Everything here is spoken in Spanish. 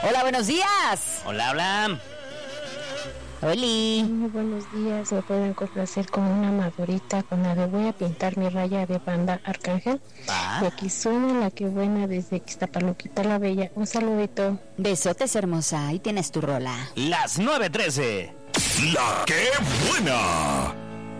Hola, buenos días. Hola, hola. Oli. Muy buenos días, me pueden complacer con una madurita con la de voy a pintar mi raya de banda Arcángel. Y aquí suena la que buena desde Ixtapaluquita la Bella. Un saludito. Besotes, hermosa. Ahí tienes tu rola. Las 9:13. La que buena.